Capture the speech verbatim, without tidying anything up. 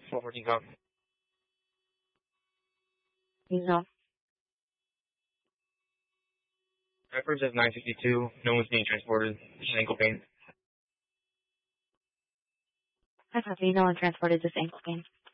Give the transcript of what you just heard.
twelve fourteen cop. No. Reference is nine sixty-two. No one's being transported. Just ankle pain. I copy. No one transported, just ankle pain.